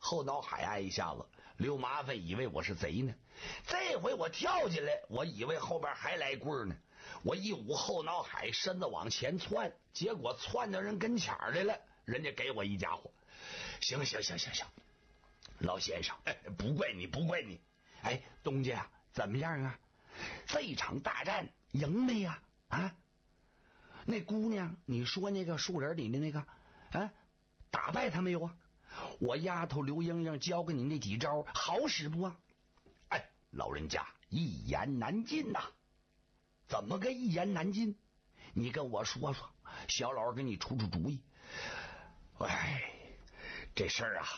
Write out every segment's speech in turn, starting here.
后脑海挨一下子，刘麻烦以为我是贼呢。这回我跳进来，我以为后边还来棍呢。我一捂后脑海，身子往前窜，结果窜到人跟前来了。人家给我一家伙，行，老先生，不怪你，不怪你。哎，东家怎么样啊？这场大战赢没呀？啊，那姑娘，你说那个树林里的那个，啊，打败他没有啊？我丫头刘英英教给你那几招好使不啊？哎，老人家一言难尽呐。怎么个一言难尽？你跟我说说，小老给你出出主意。哎，这事儿啊，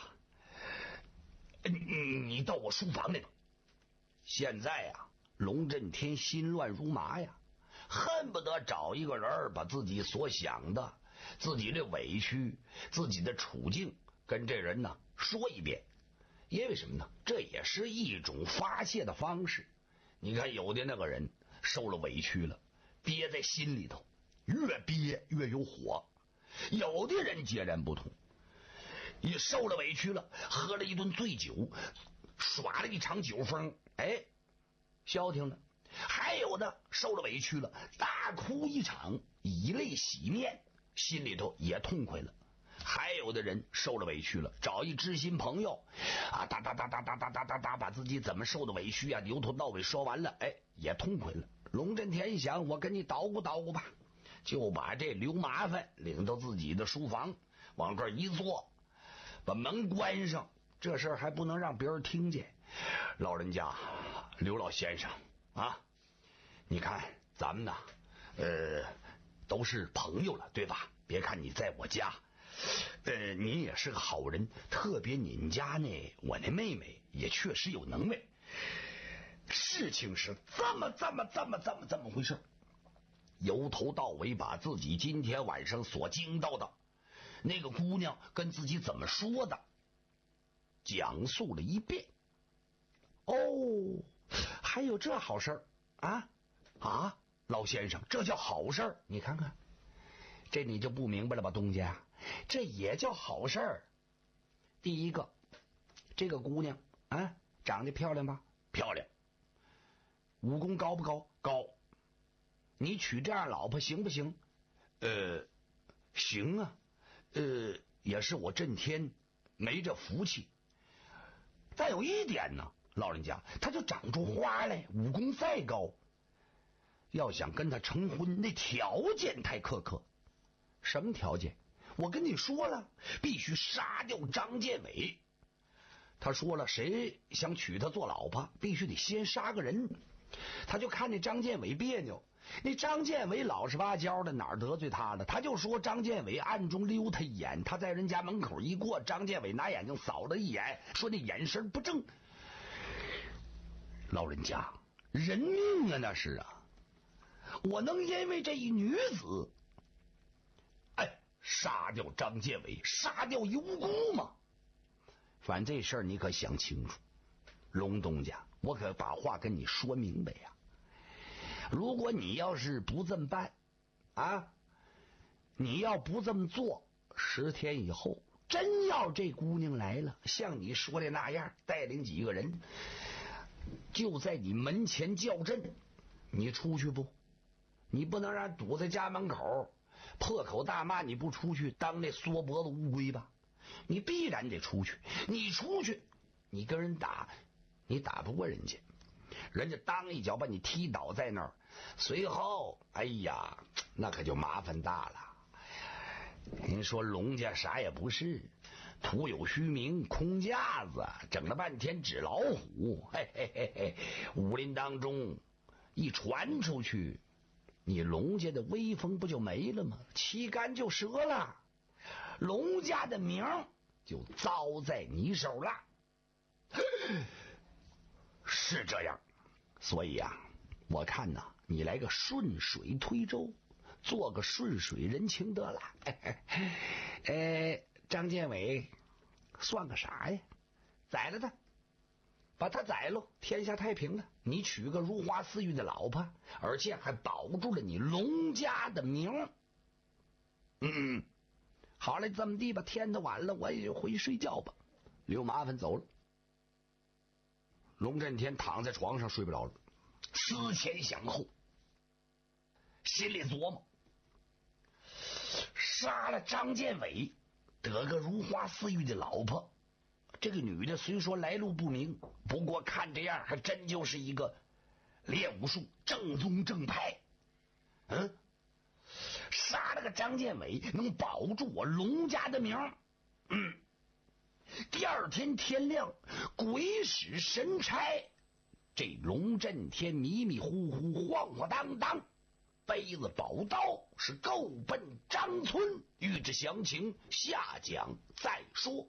你到我书房来吧。现在啊，龙震天心乱如麻呀，恨不得找一个人把自己所想的、自己的委屈、自己的处境跟这人呢说一遍。因为什么呢？这也是一种发泄的方式。你看有的那个人受了委屈了，憋在心里头，越憋越有火。有的人截然不同，也受了委屈了，喝了一顿醉酒，耍了一场酒疯，哎，消停了。还有的受了委屈了，大哭一场，以泪洗面，心里头也痛快了。还有的人受了委屈了，找一知心朋友啊，哒，把自己怎么受的委屈啊，由头到尾说完了，哎，也痛快了。龙震天想，我跟你捣鼓捣鼓吧，就把这刘麻烦领到自己的书房，往这一坐，把门关上。这事儿还不能让别人听见。老人家，刘老先生啊，你看咱们呢，都是朋友了，对吧？别看你在我家，您也是个好人，特别您家呢，我那妹妹也确实有能耐。事情是这么回事，由头到尾把自己今天晚上所经到的那个姑娘跟自己怎么说的讲述了一遍。哦，还有这好事啊？啊，老先生，这叫好事？你看看，这你就不明白了吧，东家？这也叫好事。第一个，这个姑娘啊，长得漂亮吧？漂亮。武功高不高？高。你娶这样老婆行不行？行啊。也是我震天没这福气。再有一点呢，老人家，他就长出花来，武功再高，要想跟他成婚，那条件太苛刻。什么条件？我跟你说了，必须杀掉张建伟。他说了，谁想娶她做老婆，必须得先杀个人。他就看那张建伟别扭，那张建伟老实巴交的，哪儿得罪他了？他就说张建伟暗中溜他一眼，他在人家门口一过，张建伟拿眼睛扫了一眼，说那眼神不正。老人家，人命啊，那是啊，我能因为这一女子，哎，杀掉张建伟，杀掉一无辜吗？反正这事儿你可想清楚，龙东家，我可把话跟你说明白呀。如果你要是不这么办啊，你要不这么做，10天以后真要这姑娘来了，像你说的那样，带领几个人就在你门前叫阵，你出去不？你不能让堵在家门口破口大骂，你不出去当那缩脖子乌龟吧？你必然得出去。你出去，你跟人打，你打不过人家，人家当一脚把你踢倒在那儿，随后哎呀，那可就麻烦大了。您说龙家啥也不是，徒有虚名，空架子，整了半天纸老虎，嘿嘿嘿嘿，武林当中一传出去，你龙家的威风不就没了吗？旗杆就折了，龙家的名就糟在你手了。是这样，所以啊，我看呐，你来个顺水推舟，做个顺水人情得了。张建伟算个啥呀？宰了他，把他宰了，天下太平了。你娶个如花似玉的老婆，而且还保住了你龙家的名。好了，这么地吧，天都晚了，我也回睡觉吧。 刘麻烦走了。龙震天躺在床上睡不着了，思前想后，心里琢磨：杀了张建伟，得个如花似玉的老婆。这个女的虽说来路不明，不过看这样还真就是一个练武术正宗正派。杀了个张建伟，能保住我龙家的名。第二天天亮，鬼使神差，这龙震天迷迷糊糊、晃晃荡荡，背着宝刀是够奔张村。欲知详情，下讲再说。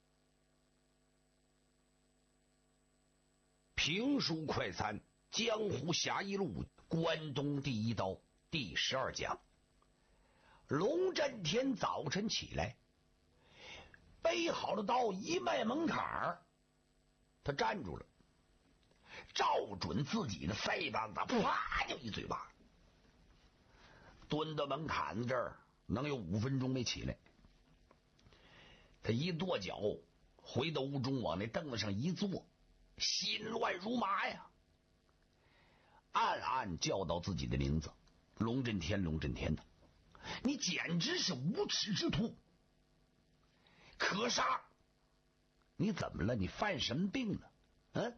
评书快餐，江湖侠义录，关东第一刀，第12讲。龙震天早晨起来，背好了刀，一迈门槛儿，他站住了，照准自己的腮帮子，啪就一嘴巴，蹲到门槛子这儿，能有5分钟没起来。他一跺脚，回到屋中，往那凳子上一坐，心乱如麻呀，暗暗叫道自己的名字：龙震天，龙震天的，你简直是无耻之徒，可杀！你怎么了？你犯什么病了？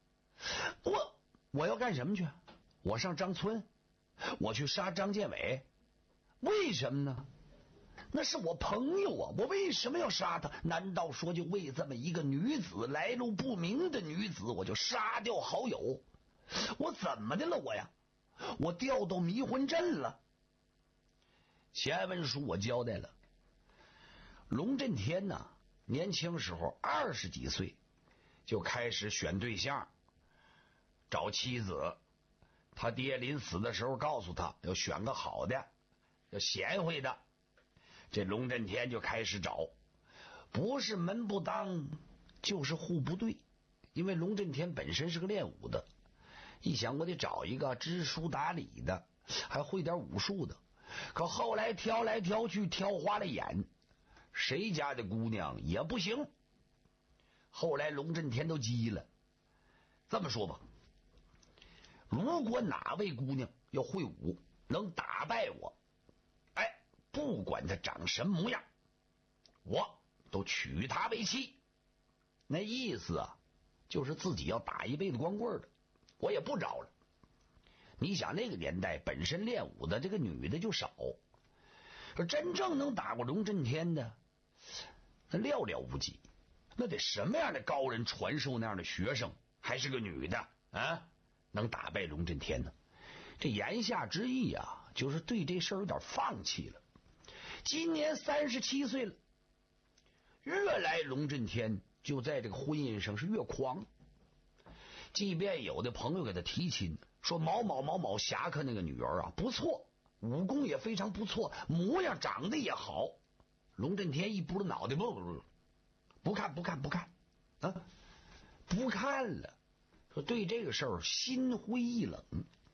我要干什么去？我上张村，我去杀张建伟，为什么呢？那是我朋友啊，我为什么要杀他？难道说就为这么一个女子，来路不明的女子，我就杀掉好友？我怎么的了我呀？我调到迷魂阵了。前文书我交代了，龙震天呢，年轻时候20几岁就开始选对象，找妻子。他爹临死的时候告诉他要选个好的，要贤惠的。这龙震天就开始找，不是门不当就是户不对。因为龙震天本身是个练武的，一想我得找一个知书达理的，还会点武术的。可后来挑来挑去，挑花了眼，谁家的姑娘也不行。后来龙震天都急了，这么说吧，如果哪位姑娘要会武，能打败我，不管她长什么模样，我都娶她为妻。那意思啊，就是自己要打一辈子光棍的，我也不找了。你想那个年代本身练武的这个女的就少，真正能打过龙震天的那寥寥无几。那得什么样的高人传授那样的学生，还是个女的啊，能打败龙震天呢？这言下之意啊，就是对这事儿有点放弃了。今年37岁了，越来龙震天就在这个婚姻上是越狂。即便有的朋友给他提亲，说某某侠客那个女儿啊不错，武功也非常不错，模样长得也好，龙震天一拨了脑袋，不看啊，不看了。说对这个事儿心灰意冷。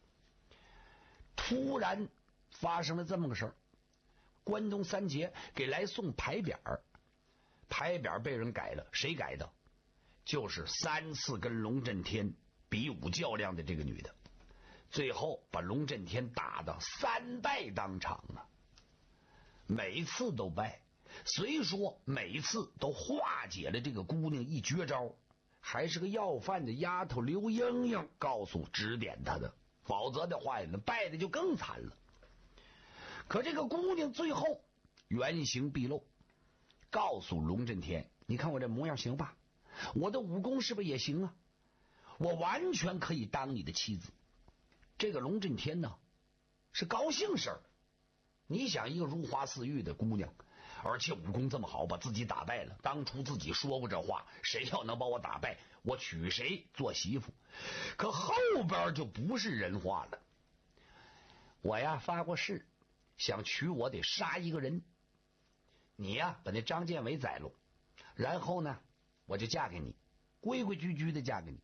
突然发生了这么个事儿，关东三杰给来送牌匾，牌匾被人改了，谁改的？就是3次跟龙震天比武较量的这个女的，最后把龙震天打得3败当场啊！每次都败，虽说每次都化解了这个姑娘一绝招，还是个要饭的丫头刘英英告诉指点她的，否则的话呢，败的就更惨了。可这个姑娘最后原形毕露，告诉龙震天：“你看我这模样行吧？我的武功是不是也行啊？我完全可以当你的妻子。”这个龙震天呢，是高兴事儿。你想一个如花似玉的姑娘，而且武功这么好，把自己打败了。当初自己说过这话，谁要能把我打败，我娶谁做媳妇。可后边就不是人话了。我呀发过誓，想娶我得杀一个人。你呀把那张建伟宰了，然后呢我就嫁给你，规规矩矩的嫁给你。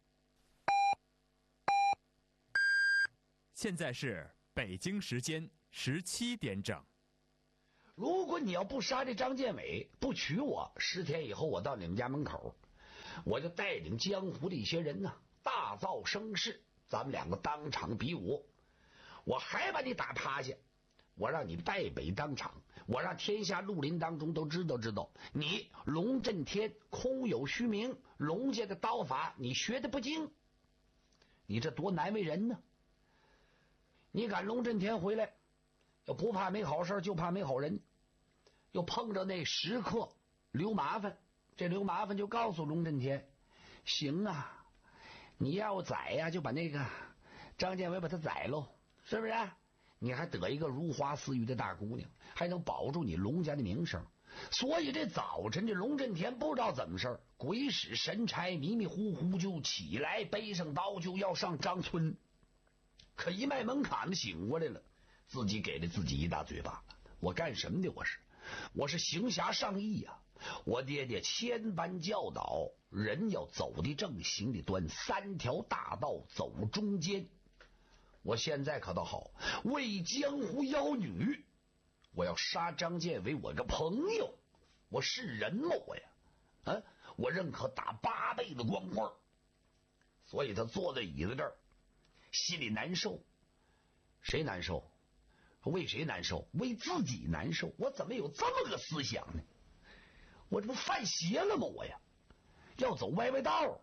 现在是北京时间17点整。 如果你要不杀这张建伟，不娶我，10天以后我到你们家门口， 我就带领江湖的一些人呢，大造声势，咱们两个当场比武。我还把你打趴下，我让你败北当场，我让天下绿林当中都知道你龙震天空有虚名，龙家的刀法你学的不精，你这多难为人呢！你赶龙震天回来，又不怕没好事，就怕没好人。又碰着那食客刘麻烦，这刘麻烦就告诉龙震天：行啊，你要宰呀，就把那个张建伟把他宰喽，是不是？你还得一个如花似玉的大姑娘，还能保住你龙家的名声。所以这早晨，这龙震天不知道怎么事，鬼使神差，迷迷糊糊就起来，背上刀就要上张村。可一迈门槛子醒过来了，自己给了自己一大嘴巴。我干什么的？我是行侠仗义呀！我爹爹千般教导，人要走的正，行的端，三条大道走中间。我现在可倒好，为江湖妖女，我要杀张建伟，我个朋友，我是人吗？我认可打8辈子光棍。所以他坐在椅子这儿，心里难受。谁难受？为谁难受？为自己难受。我怎么有这么个思想呢？我这不犯邪了吗？我呀，要走歪道。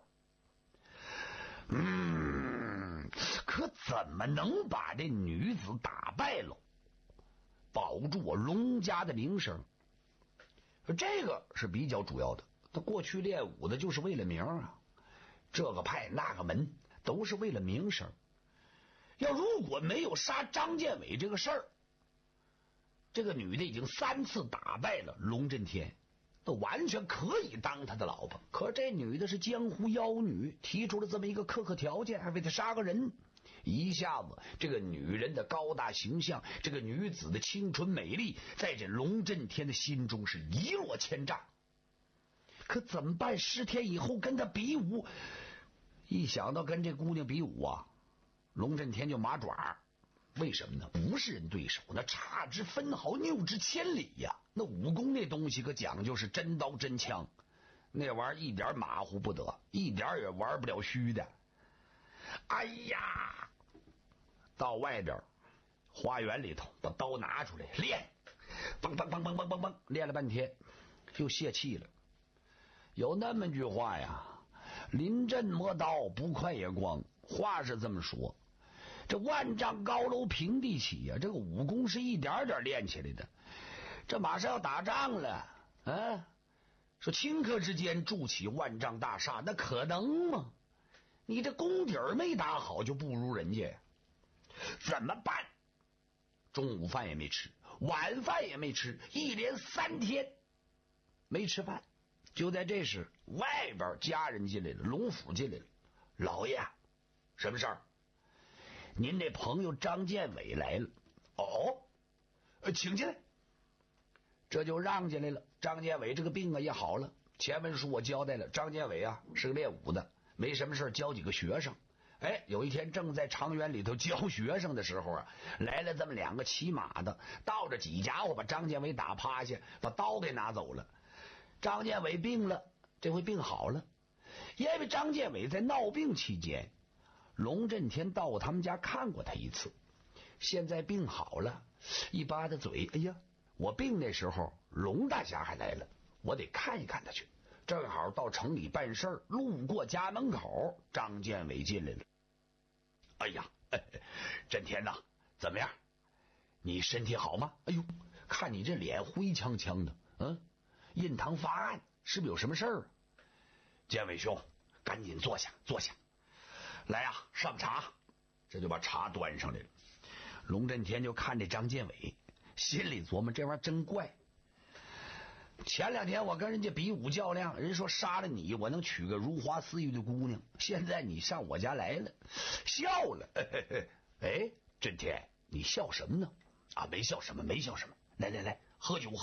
可怎么能把这女子打败了，保住我龙家的名声？这个是比较主要的。他过去练武的就是为了名啊，这个派那个门都是为了名声。要如果没有杀张建伟这个事儿，这个女的已经3次打败了龙震天，都完全可以当他的老婆。可这女的是江湖妖女，提出了这么一个苛刻条件，还为他杀个人。一下子这个女人的高大形象，这个女子的清纯美丽，在这龙震天的心中是一落千丈。可怎么办？10天以后跟他比武，一想到跟这姑娘比武啊，龙震天就麻爪。为什么呢？不是人对手，那差之分毫，谬之千里呀！那武功那东西可讲究是真刀真枪，那玩意儿一点马虎不得，一点也玩不了虚的。哎呀，到外边花园里头把刀拿出来练，梆梆梆梆梆梆梆，练了半天又泄气了。有那么句话呀，临阵磨刀，不快也光。话是这么说，这万丈高楼平地起呀，这个武功是一点点练起来的。这马上要打仗了，说顷刻之间筑起万丈大厦，那可能吗？你这功底儿没打好，就不如人家。怎么办？中午饭也没吃，晚饭也没吃，一连3天没吃饭。就在这时，外边家人进来了，龙府进来了。老爷，什么事儿？您那朋友张建伟来了。哦，请进来。这就让进来了。张建伟这个病啊也好了，前文书我交代了，张建伟啊是个练武的，没什么事教几个学生。有一天正在长园里头教学生的时候啊，来了这么2个骑马的，倒着几家伙把张建伟打趴下，把刀给拿走了。张建伟病了，这回病好了。因为张建伟在闹病期间，龙震天到他们家看过他一次，现在病好了，一扒他嘴，哎呀，我病那时候龙大侠还来了，我得看一看他去。正好到城里办事儿，路过家门口，张建伟进来了。哎呀，震天呐，怎么样？你身体好吗？哎呦，看你这脸灰呛呛的，印堂发暗，是不是有什么事儿？建伟兄，赶紧坐下，坐下。来呀，上茶。这就把茶端上来了。龙震天就看这张建伟，心里琢磨这玩意儿真怪。前2天我跟人家比武较量，人说杀了你我能娶个如花似玉的姑娘，现在你上我家来了，笑了。震天，你笑什么呢？没笑什么，没笑什么。来，喝酒。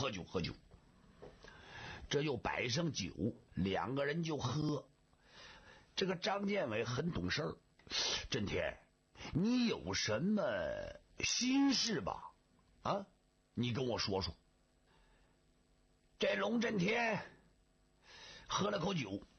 这又摆上酒，2个人就喝。这个张建伟很懂事儿，震天，你有什么心事吧？你跟我说说。这龙震天喝了口酒，